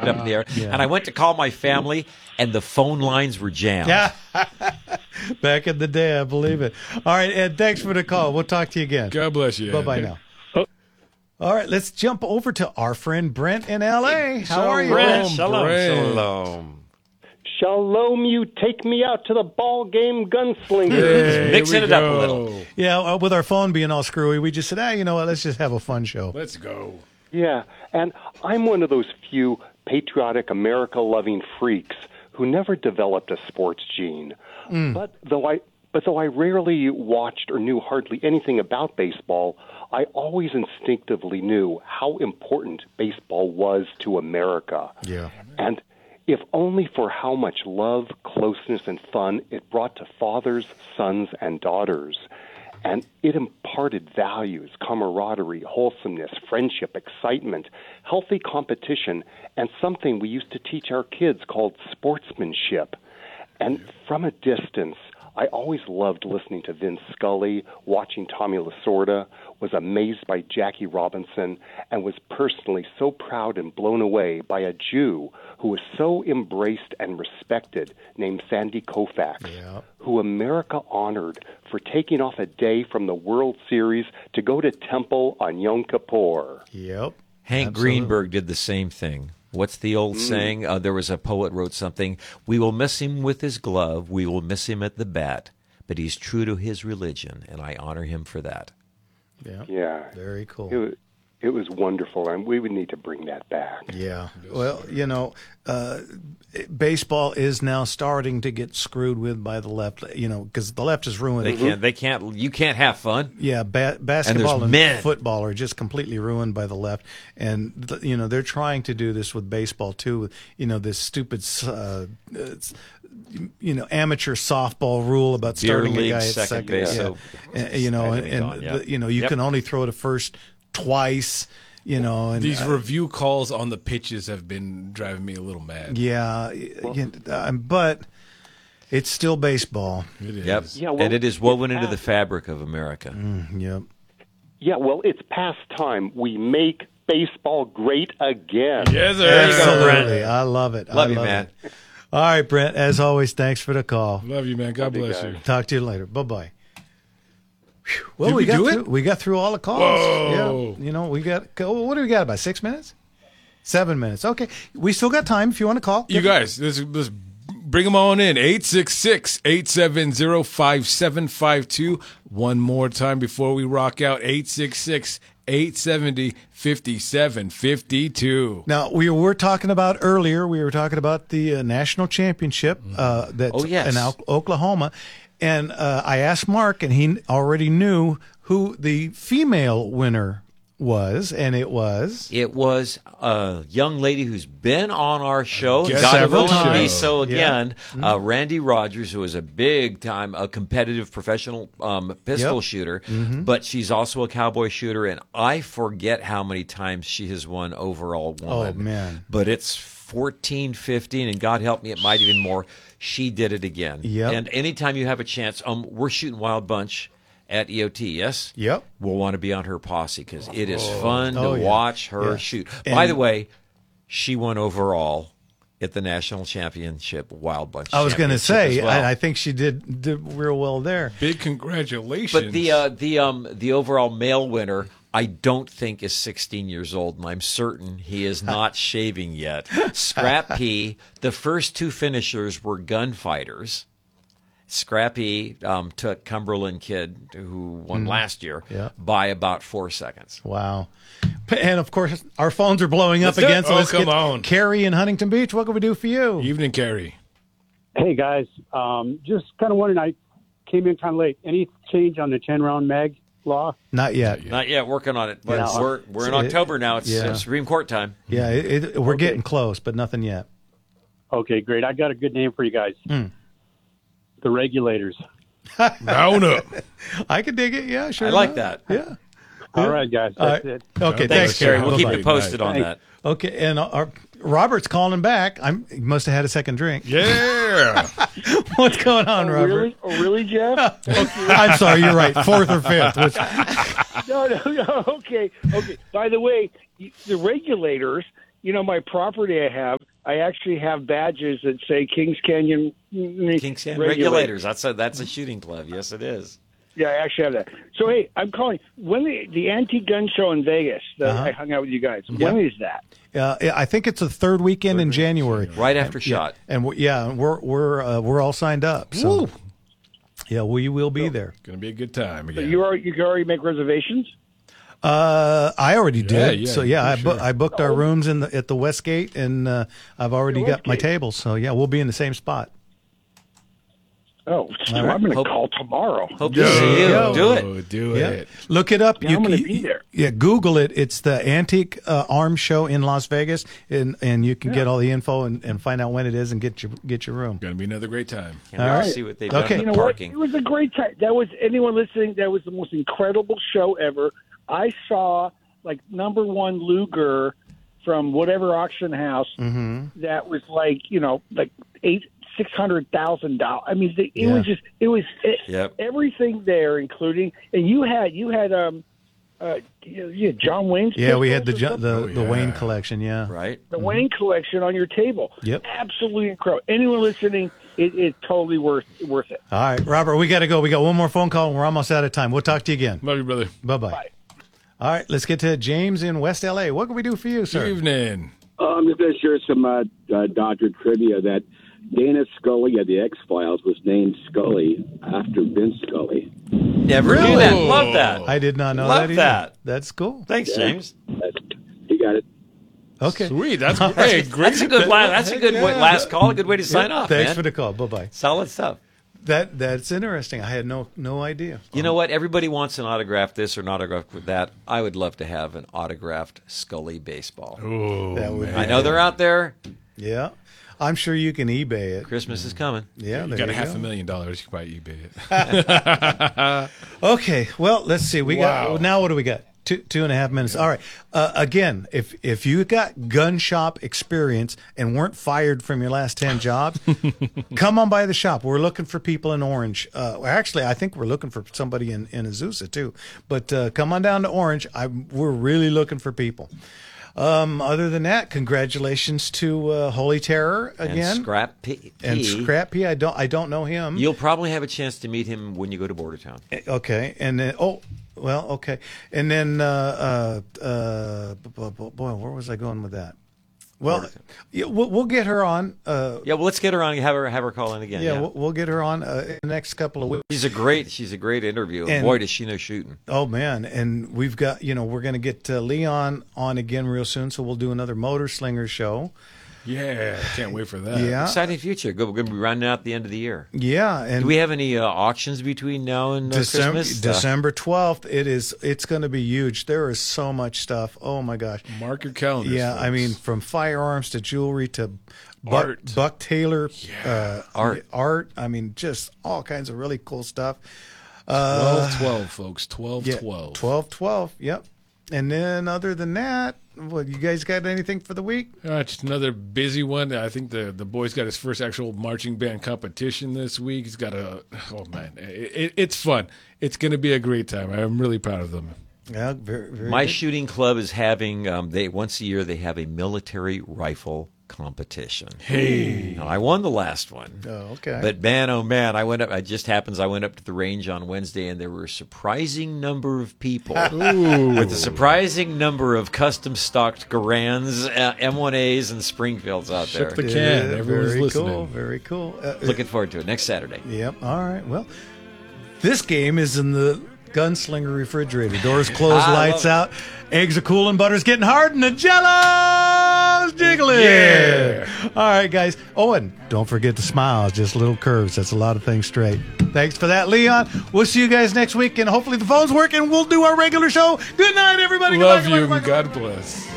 it up in the air. Yeah. And I went to call my family, and the phone lines were jammed. Yeah. Back in the day, I believe it. All right, Ed, thanks for the call. We'll talk to you again. God bless you, Ed. Bye-bye now. All right, let's jump over to our friend Brent in L.A. How are you, Brent? Shalom. Shalom, you take me out to the ball game, gunslinger. Hey, mixing it up a little. Yeah, with our phone being all screwy, we just said, you know what, let's just have a fun show. Let's go. Yeah, and I'm one of those few patriotic, America-loving freaks who never developed a sports gene. But though I rarely watched or knew hardly anything about baseball, I always instinctively knew how important baseball was to America. Yeah. And if only for how much love, closeness, and fun it brought to fathers, sons, and daughters. And it imparted values, camaraderie, wholesomeness, friendship, excitement, healthy competition, and something we used to teach our kids called sportsmanship. And from a distance, I always loved listening to Vin Scully, watching Tommy Lasorda, was amazed by Jackie Robinson, and was personally so proud and blown away by a Jew who was so embraced and respected named Sandy Koufax, who America honored for taking off a day from the World Series to go to temple on Yom Kippur. Yep. Hank Greenberg did the same thing. What's the old saying? There was a poet wrote something. We will miss him with his glove. We will miss him at the bat. But he's true to his religion, and I honor him for that. Yeah. Very cool. It was wonderful, and we would need to bring that back. Yeah. Well, baseball is now starting to get screwed with by the left, because the left is ruined. They can't. You can't have fun. Yeah, basketball and football are just completely ruined by the left, and they're trying to do this with baseball too. This stupid, amateur softball rule about starting a guy at second base. You can only throw to first twice. And these review calls on the pitches have been driving me a little mad. Yeah, but it's still baseball. It is. Yep. Yeah, well, and it is woven into the fabric of America. Yep. Yeah, well, it's past time we make baseball great again. Yes, sir. Absolutely. I love it. Love you, man. All right, Brent, as always, thanks for the call. Love you, man. God bless you. Talk to you later. Bye-bye. Well, Did we got through all the calls. Whoa. Yeah, what do we got, about 6 minutes? 7 minutes. Okay. We still got time if you want to call. You guys, let's bring them on in. 866-870-5752. One more time before we rock out. 866-870-5752. Now, we were talking about earlier, the national championship that's in Oklahoma. And I asked Mark, and he already knew who the female winner was, and it was a young lady who's been on our show, several times. So again, Randy Rogers, who is a big-time competitive professional pistol shooter, but she's also a cowboy shooter, and I forget how many times she has won overall woman. Oh, man. But it's 14, 15, and God help me, it might even more. She did it again. Yep. And anytime you have a chance, we're shooting Wild Bunch at EOT, yes? Yep. We'll want to be on her posse because it is fun to watch her shoot. And by the way, she won overall at the national championship Wild Bunch. I was going to say, well. I think she did real well there. Big congratulations. But the overall male winner, I don't think is 16 years old, and I'm certain he is not shaving yet. Scrap P, the first two finishers were gunfighters. Scrappy took Cumberland Kid, who won last year, by about 4 seconds. Wow. And, of course, our phones are blowing up again. So let's get on. Carrie in Huntington Beach. What can we do for you? Evening, Carrie. Hey, guys. Just kind of wondering, I came in kind of late. Any change on the 10-round mag law? Not yet. Not yet. Working on it. But we're in October now. It's Supreme Court time. Yeah, we're getting close, but nothing yet. Okay, great. I got a good name for you guys. The Regulators. Round up. I can dig it. Yeah, sure. I like that. Yeah. All right, guys. That's it. Okay, thanks, Carrie. We'll keep Bye-bye. you posted on that. Okay, and Robert's calling back. He must have had a second drink. Yeah. What's going on, Robert? Really, Jeff? I'm sorry, you're right. Fourth or fifth. No. Okay. By the way, the Regulators, my property I have, I actually have badges that say Kings Canyon Regulators. That's a shooting club. Yes, it is. Yeah, I actually have that. So, hey, I'm calling. When the Antique Gun Show in Vegas that I hung out with you guys, when is that? I think it's the third weekend in January. Right after SHOT. And we're all signed up. So, yeah, we will be there. Going to be a good time again. So you can already make reservations? I already did. Yeah, so, I booked our rooms at the Westgate, and I've already got my tables. So, yeah, we'll be in the same spot. Oh, so I'm going to call tomorrow. Hope to see you. Do it. Do it. Look it up. Yeah, I'm going to be there. Yeah, Google it. It's the Antique Arms Show in Las Vegas, and you can get all the info and find out when it is and get your room. Going to be another great time. All right. See what they've done with You know parking. what? It was a great time. That was anyone listening. That was the most incredible show ever. I saw like number one Luger from whatever auction house that was like $600,000. I mean, it was everything there, including, and you had John Wayne's. Yeah, we had the Wayne collection. Yeah, right. The Wayne collection on your table. Yep, absolutely incredible. Anyone listening, it's totally worth it. All right, Robert, we got to go. We got one more phone call, and we're almost out of time. We'll talk to you again. Love you, brother. Bye-bye. Bye. All right, let's get to James in West LA. What can we do for you, sir? Good evening. I'm just going to share some Dodger trivia that Dana Scully of the X-Files was named Scully after Vince Scully. Never knew that. Love that. I did not know Love that either. that. That's cool. Thanks, James. You got it. Okay. Sweet. That's great. That's a good last call. A good way to sign off. Thanks man. for the call. Bye-bye. Solid stuff. That's interesting. I had no idea. You know what? Everybody wants an autograph this or an autograph that. I would love to have an autographed Scully baseball. Oh, that would I know they're out there. Yeah. I'm sure you can eBay it. Christmas is coming. Yeah, you got $500,000. You can buy eBay it. Okay. Well, let's see. We got now. What do we got? 2.5 minutes. All right. Again, if you got gun shop experience and weren't fired from your last 10 jobs, come on by the shop. We're looking for people in Orange. Actually, I think we're looking for somebody in Azusa too. But come on down to Orange. We're really looking for people. Other than that, congratulations to Holy Terror again. And Scrap P. And Scrap P. I don't know him. You'll probably have a chance to meet him when you go to Bordertown. Okay. And then okay. And then boy, where was I going with that? Well, we'll get her on. Well, let's get her on. Have her call in again. Yeah, we'll get her on in the next couple of weeks. She's a great interview. And boy, does she know shooting. Oh man, and we've got we're going to get Leon on again real soon, so we'll do another Motor Slinger show. Yeah, can't wait for that. Yeah, exciting future. We're going to be running out at the end of the year. Yeah, and do we have any auctions between now and Christmas? December 12th. It's going to be huge. There is so much stuff. Oh my gosh! Mark your calendars. Yeah, folks. I mean, from firearms to jewelry to Buck Taylor art. I mean, just all kinds of really cool stuff. 12-12, folks. 12-12. 12-12. Yep. And then other than that, you guys got anything for the week? Just another busy one. I think the boy's got his first actual marching band competition this week. He's got it's fun. It's going to be a great time. I'm really proud of them. Yeah, very, very My good. shooting club is having once a year they have a military rifle competition. Hey, now, I won the last one. Oh, okay. But man, oh man, I went up. It just happens I went up to the range on Wednesday, and there were a surprising number of people with a surprising number of custom stocked Garands, M1As, and Springfields out there. Ship the can. Everyone's very listening. Cool. Very cool. Looking forward to it next Saturday. Yep. All right. Well, this game is in the Gunslinger refrigerator. Doors closed, lights out. Eggs are cooling, butter's getting hard, and the Jello's jiggling. Yeah. All right, guys. Oh, and don't forget to smile. Just little curves. That's a lot of things straight. Thanks for that, Leon. We'll see you guys next week, and hopefully the phones work, and we'll do our regular show. Good night, everybody. Love Goodbye, you. goodbye, goodbye, God bless.